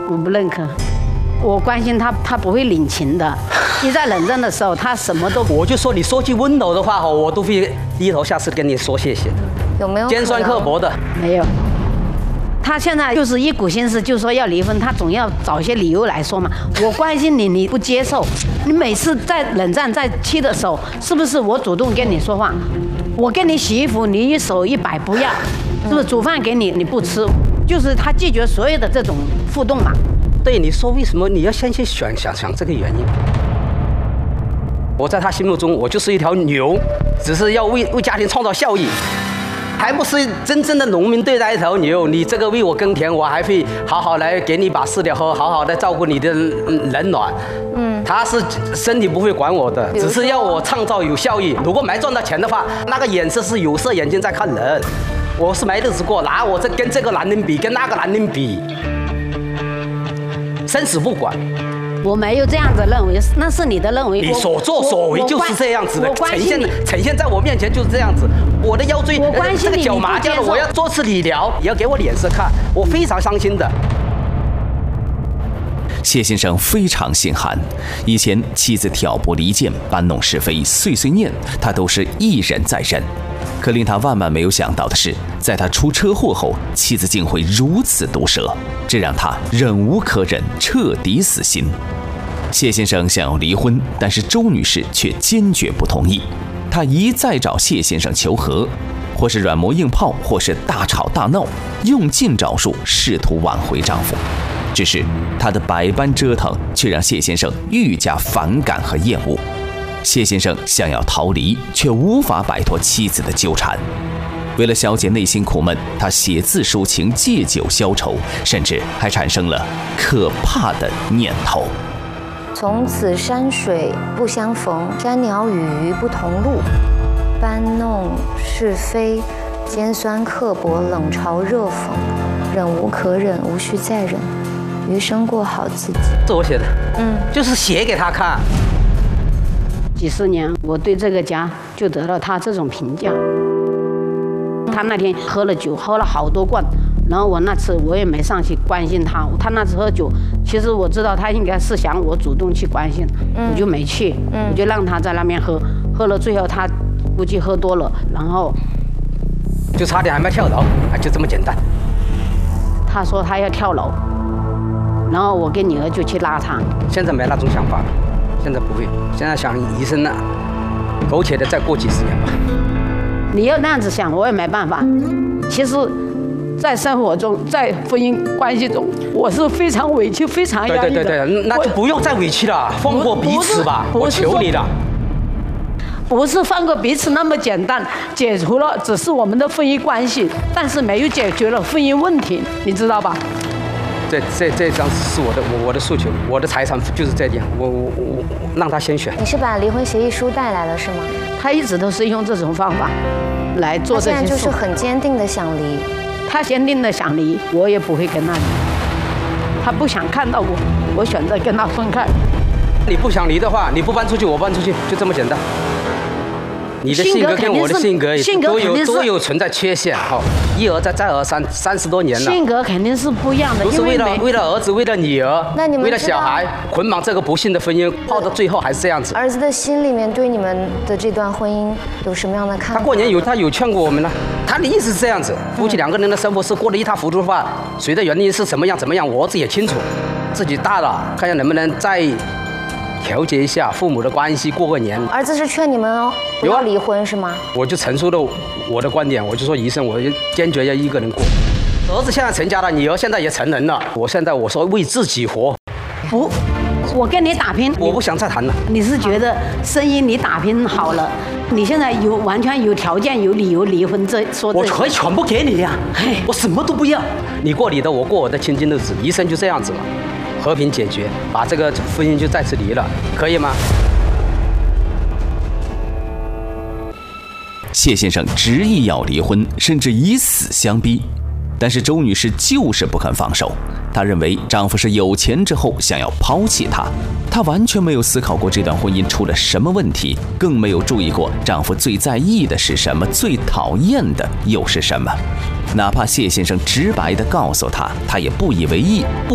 我不认可。我关心他，他不会领情的。你在冷战的时候，他什么都…… 我就说你说句温柔的话我都会低头下次跟你说谢谢的。 有没有尖酸刻薄的？ 没有。他现在就是一股心思，就说要离婚，他总要找一些理由来说嘛。我关心你，你不接受。你每次在冷战、在气的时候，是不是我主动跟你说话？我给你洗衣服，你一手一摆不要，是不是煮饭给你，你不吃？就是他拒绝所有的这种互动嘛。 对，你说为什么你要先去想这个原因？我在他心目中，我就是一条牛，只是要为家庭创造效益。还不是真正的农民对待一条牛，你这个为我耕田，我还会好好来给你把饲料喝，好好的照顾你的冷暖。他是身体不会管我的，只是要我创造有效益。如果没赚到钱的话，那个眼神是有色眼镜在看人。我是没日子过，拿我跟这个男人比，跟那个男人比，生死不管。 我没有这样子认为，那是你的认为。 你所作所为就是这样子的，呈现在我面前就是这样子。我的腰椎，这个脚麻掉了，我要做次理疗，也要给我脸色看，我非常伤心的。 谢先生非常心寒，以前妻子挑拨离间、搬弄是非、碎碎念，他都是一忍再忍。可令他万万没有想到的是，在他出车祸后，妻子竟会如此毒舌，这让他忍无可忍，彻底死心。谢先生想要离婚，但是周女士却坚决不同意。她一再找谢先生求和，或是软磨硬泡，或是大吵大闹，用尽招数试图挽回丈夫。只是她的百般折腾，却让谢先生愈加反感和厌恶。谢先生想要逃离，却无法摆脱妻子的纠缠。为了消解内心苦闷，他写字抒情，借酒消愁，甚至还产生了可怕的念头。 从此山水不相逢，山鸟与鱼不同路。搬弄是非，尖酸刻薄，冷嘲热讽，忍无可忍，无需再忍，余生过好自己。 这我写的，就是写给他看。 几十年，我对这个家就得到他这种评价。他那天喝了酒，喝了好多罐，然后我那次我也没上去关心他。他那次喝酒，其实我知道他应该是想我主动去关心，我就没去，我就让他在那边喝，喝了最后他估计喝多了，然后就差点还没跳楼，就这么简单。 他说他要跳楼，然后我跟女儿就去拉他。 现在没那种想法了。现在不会，现在想一生呢，苟且的再过几十年吧。 你要那样子想，我也没办法。其实，在生活中，在婚姻关系中，我是非常委屈、非常压抑的。 对，那就不用再委屈了，放过彼此吧，我求你了。 不是放过彼此那么简单，解除了只是我们的婚姻关系，但是没有解决了婚姻问题，你知道吧？ 这张是我的诉求，我的财产就是这点，我让他先选。 你是把离婚协议书带来了是吗？ 他一直都是用这种方法来做这些事。 他现在就是很坚定的想离。 他坚定的想离，我也不会跟他离。他不想看到我选择跟他分开。 你不想离的话，你不搬出去，我搬出去，就这么简单。你的性格跟我的性格都有存在缺陷，一而再再而三，30多年了。 性格肯定是不一样的， 都是为了儿子，为了女儿，为了小孩，捆绑这个不幸的婚姻，泡到最后还是这样子。 儿子的心里面对你们的这段婚姻有什么样的看法？ 他过年他有劝过我们呢，他的意思是这样子，夫妻2个人的生活是过得一塌糊涂的话，谁的原因是怎么样，我儿子也清楚，自己大了，看下能不能再调节一下父母的关系，过个年。 儿子是劝你们不要离婚是吗？ 我就陈述了我的观点，我就说余生我坚决要一个人过。儿子现在成家了，女儿现在也成人了，我说为自己活。 不，我跟你打拼， 我不想再谈了。 你是觉得生意你打拼好了，你现在完全有条件有理由离婚， 我可以全部给你呀，我什么都不要，你过你的，我过我的清静日子，余生就这样子嘛。和平解决，把这个婚姻就再次离了，可以吗？ 谢先生执意要离婚，甚至以死相逼，但是周女士就是不肯放手。她认为丈夫是有钱之后想要抛弃她，她完全没有思考过这段婚姻出了什么问题，更没有注意过丈夫最在意的是什么，最讨厌的又是什么。哪怕谢先生直白地告诉她，她也不以为意，不